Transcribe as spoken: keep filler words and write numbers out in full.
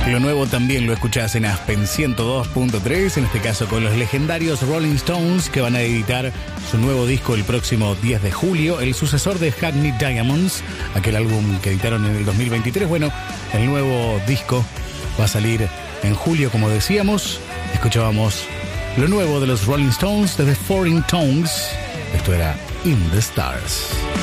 Lo nuevo también lo escuchás en Aspen ciento dos punto tres, en este caso con los legendarios Rolling Stones, que van a editar su nuevo disco el próximo diez de julio, el sucesor de Hackney Diamonds, aquel álbum que editaron en el dos mil veintitrés. Bueno, el nuevo disco va a salir en julio, como decíamos. Escuchábamos lo nuevo de los Rolling Stones desde Foreign Tongues. Esto era In the Stars.